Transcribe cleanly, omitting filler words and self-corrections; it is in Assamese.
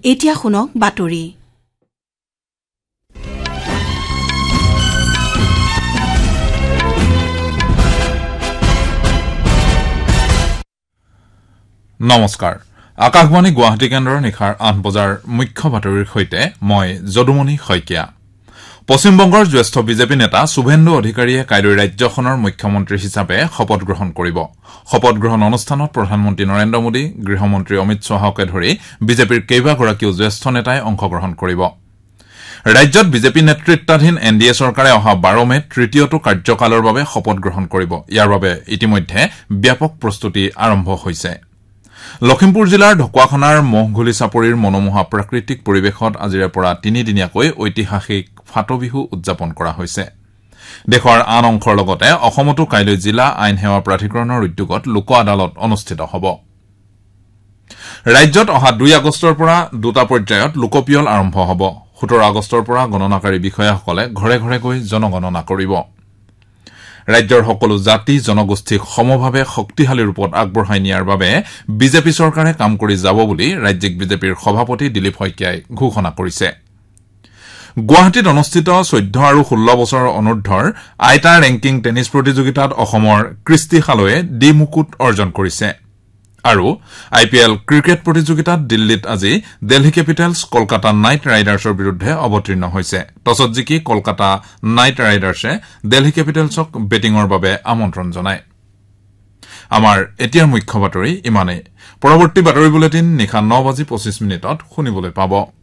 এতিয়া শুনক বাতৰি। নমস্কাৰ। আকাশবাণী গুৱাহাটী কেন্দ্ৰৰ নিশাৰ ৮ বজাৰ মুখ্য বাতৰিৰ সৈতে মই যদুমণি শইকীয়া। পশ্চিমবংগৰ জ্যেষ্ঠ বিজেপি নেতা শুভেন্দু অধিকাৰীয়ে কাইলৈ ৰাজ্যখনৰ মুখ্যমন্ত্ৰী হিচাপে শপত গ্ৰহণ কৰিব। শপত গ্ৰহণ অনুষ্ঠানত প্ৰধানমন্ত্ৰী নৰেন্দ্ৰ মোদী, গৃহমন্ত্ৰী অমিত শ্বাহকে ধৰি বিজেপিৰ কেইবাগৰাকীও জ্যেষ্ঠ নেতাই অংশগ্ৰহণ কৰিব। ৰাজ্যত বিজেপি নেতৃত্বাধীন এনডিএ চৰকাৰে অহা 12 মেত তৃতীয়টো কাৰ্যকালৰ বাবে শপত গ্ৰহণ কৰিব। ইয়াৰ বাবে ইতিমধ্যে ব্যাপক প্ৰস্তুতি আৰম্ভ হৈছে। লখিমপুৰ জিলাৰ ঢকুৱাখানাৰ মহঘুলি চাপৰিৰ মনোমোহা প্ৰাকৃতিক পৰিৱেশত আজিৰে পৰা 3দিনীয়াকৈ ঐতিহাসিক ফাটো বিহু উদযাপন কৰা হৈছে। দেশৰ আন অংশৰ লগতে অসমতো কাইলৈ জিলা আইন সেৱা প্ৰাধিকৰণৰ উদ্যোগত লোক আদালত অনুষ্ঠিত হ'ব। ৰাজ্যত অহা 2 আগষ্টৰ পৰা 2টা পৰ্যায়ত লোকপিয়ল আৰম্ভ হ'ব। 17 আগষ্টৰ পৰা গণনাকাৰী বিষয়াসকলে ঘৰে ঘৰে গৈ জনগণনা কৰিব। ৰাজ্যৰ সকলো জাতি জনগোষ্ঠীক সমভাৱে শক্তিশালী ৰূপত আগবঢ়াই নিয়াৰ বাবে বিজেপি চৰকাৰে কাম কৰি যাব বুলি ৰাজ্যিক বিজেপিৰ সভাপতি দিলীপ শইকীয়াই ঘোষণা কৰিছে। গুৱাহাটীত অনুষ্ঠিত 14 আৰু 16 বছৰৰ অনুৰ্ধৰ আইটা ৰেংকিং টেনিছ প্ৰতিযোগিতাত অসমৰ কৃষ্টি সালৈয়ে ডি মুকুট অৰ্জন কৰিছে। আৰু IPL ক্ৰিকেট প্ৰতিযোগিতাত দিল্লীত আজি দিল্লী কেপিটেলছ কলকাতা নাইট ৰাইডাৰ্ছৰ বিৰুদ্ধে অৱতীৰ্ণ হৈছে। টছত জিকি কলকাতা নাইট ৰাইডাৰ্ছে দিল্লী কেপিটেলছক বেটিঙৰ বাবে আমন্ত্ৰণ জনায়। আমাৰ এতিয়াৰ মুখ্য বাতৰি ইমানেই। পৰৱৰ্তী বাতৰি বুলেটিন নিশা 9:25 শুনিবলৈ পাব।